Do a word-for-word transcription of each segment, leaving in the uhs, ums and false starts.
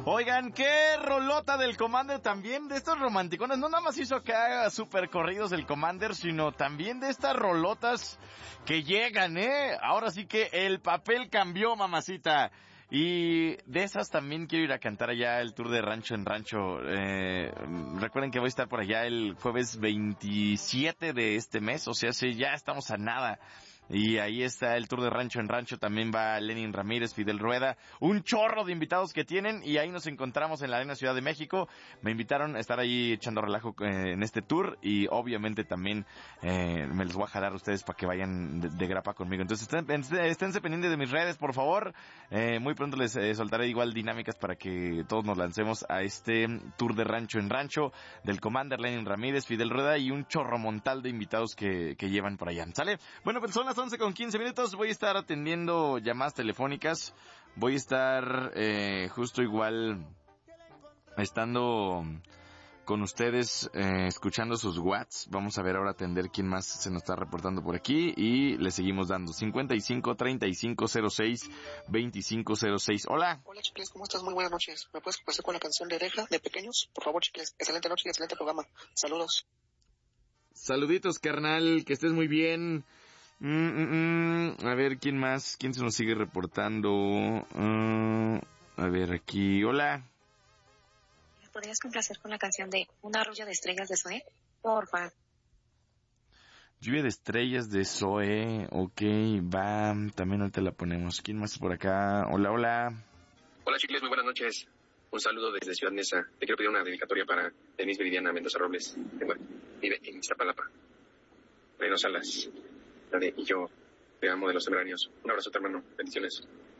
Oigan, qué rolota del Commander, también de estos romanticones. No nada más hizo acá super corridos el Commander, sino también de estas rolotas que llegan, ¿eh? Ahora sí que el papel cambió, mamacita. Y de esas también quiero ir a cantar allá el tour de Rancho en Rancho. Eh, recuerden que voy a estar por allá el jueves veintisiete de este mes, o sea, sí, ya estamos a nada. Y ahí está el tour de Rancho en Rancho, también va Lenin Ramírez, Fidel Rueda, un chorro de invitados que tienen, y ahí nos encontramos en la Arena Ciudad de México. Me invitaron a estar ahí echando relajo eh, en este tour, y obviamente también eh, me les voy a jalar a ustedes para que vayan de, de grapa conmigo. Entonces estén, esténse pendientes de mis redes, por favor. Eh, muy pronto les eh, soltaré igual dinámicas para que todos nos lancemos a este tour de Rancho en Rancho del Commander, Lenin Ramírez, Fidel Rueda y un chorro montal de invitados que, que llevan por allá. ¿Sale? Bueno, pues son las once con quince minutos, voy a estar atendiendo llamadas telefónicas, voy a estar eh, justo igual estando con ustedes, eh, escuchando sus whats. Vamos a ver ahora atender quién más se nos está reportando por aquí y le seguimos dando. cincuenta y cinco, treinta y cinco, cero seis, veinticinco cero seis. Hola. Hola, Chicles, ¿cómo estás? Muy buenas noches. ¿Me puedes complacer con la canción de Oreja, de Pequeños? Por favor, Chicles. Excelente noche y excelente programa. Saludos. Saluditos, carnal, que estés muy bien. Mm, mm, mm. A ver, ¿quién más? ¿Quién se nos sigue reportando? Uh, a ver, aquí. Hola. ¿Me podrías complacer con la canción de Un arroyo de estrellas de Zoé? Porfa. Lluvia de estrellas de Zoé. Ok, va. También ahorita la ponemos. ¿Quién más es por acá? Hola, hola. Hola, Chicles, muy buenas noches. Un saludo desde Ciudad Neza. Te quiero pedir una dedicatoria para Denise Viridiana Mendoza Robles. Vive en Iztapalapa. Reino Salas. La de Y yo te amo de los Temerarios. Un abrazo, hermano. Bendiciones.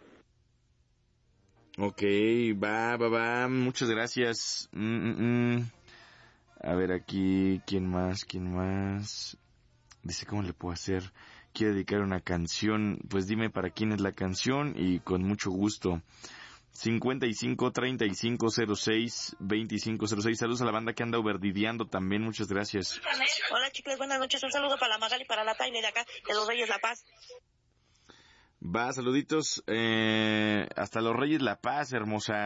Ok, va, va, va. Muchas gracias. Mm, mm, mm. A ver aquí, ¿quién más? ¿Quién más? Dice, ¿cómo le puedo hacer? Quiero dedicar una canción. Pues dime para quién es la canción y con mucho gusto. cincuenta y cinco, treinta y cinco, cero seis, veinticinco cero seis. Saludos a la banda que anda uberdideando también. Muchas gracias. Hola, chicos, buenas noches. Un saludo para la Magali, para la Taine de acá, de los Reyes La Paz. Va, saluditos. Eh, hasta los Reyes La Paz, hermosa.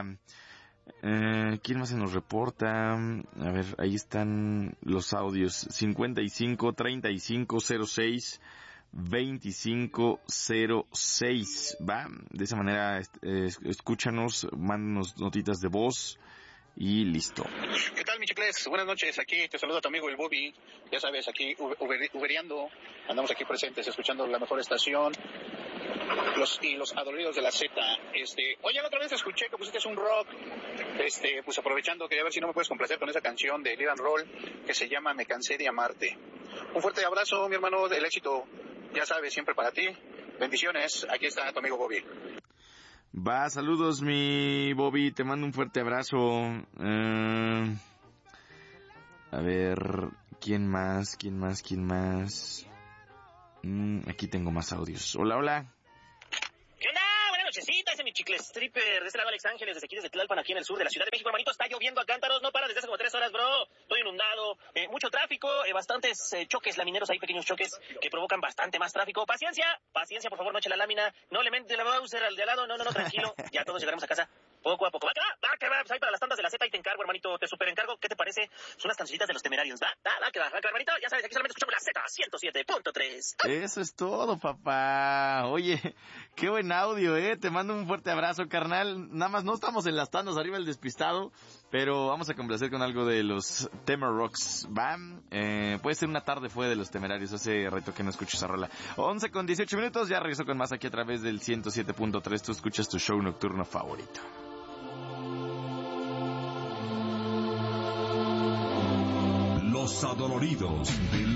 Eh, ¿Quién más se nos reporta? A ver, ahí están los audios. cincuenta y cinco, treinta y cinco, cero seis, veinticinco cero seis. Va, de esa manera eh, escúchanos, mándanos notitas de voz y listo. ¿Qué tal, mi Chicles? Buenas noches. Aquí te saluda tu amigo el Bobby. Ya sabes, aquí uber, uberiando. Andamos aquí presentes, escuchando la mejor estación. Los y los adoloridos de la Z. Este, oye, la otra vez escuché que pusiste un rock. Este, pues aprovechando, quería ver si no me puedes complacer con esa canción de Liran Roll que se llama Me cansé de amarte. Un fuerte abrazo, mi hermano, del éxito. Ya sabes, siempre para ti. Bendiciones. Aquí está tu amigo Bobby. Va, saludos, mi Bobby. Te mando un fuerte abrazo. Uh, a ver, ¿quién más? ¿Quién más? ¿Quién más? Mm, aquí tengo más audios. Hola, hola. ¿Qué onda? Buenas nochecitas, ese es mi Chicles stripper. De este lado Alex Ángeles, desde aquí desde Tlalpan, aquí en el sur de la Ciudad de México. Hermanito, está lloviendo a cántaros, no para desde hace como tres horas, bro. Estoy inundado, eh, mucho tráfico, eh, bastantes eh, choques lamineros, hay pequeños choques que provocan bastante más tráfico. Paciencia, paciencia, por favor, no eche la lámina, no le mente la Bowser al de al lado, no, no, no, tranquilo, ya todos llegaremos a casa. Poco a poco. Va, que va, va, que va. Pues ahí para las tandas de la Z ahí te encargo, hermanito. Te super encargo. ¿Qué te parece? Son las cancioncitas de los Temerarios. Va, va, va, que va, va, que va, hermanito. Ya sabes, aquí solamente escuchamos la Z ciento siete punto tres. Eso es todo, papá. Oye, qué buen audio, eh. Te mando un fuerte abrazo, carnal. Nada más no estamos en las tandas arriba el despistado, pero vamos a complacer con algo de los Temer Rocks. Va, eh, puede ser una tarde fue de los Temerarios. Hace reto que no escucho esa rola. once con dieciocho minutos. Ya regreso con más aquí a través del ciento siete punto tres. Tú escuchas tu show nocturno favorito. Los adoloridos de